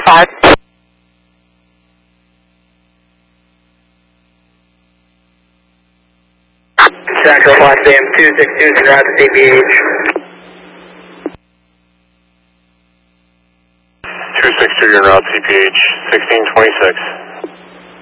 5. Central Flight AM 262, route to CPH. 262, you're en route CPH 1626.